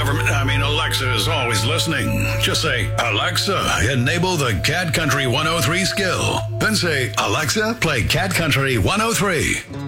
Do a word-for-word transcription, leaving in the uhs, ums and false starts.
government, I mean, Alexa is always listening. Just say, Alexa, enable the Cat Country one oh three skill. Then say, Alexa, play Cat Country one oh three.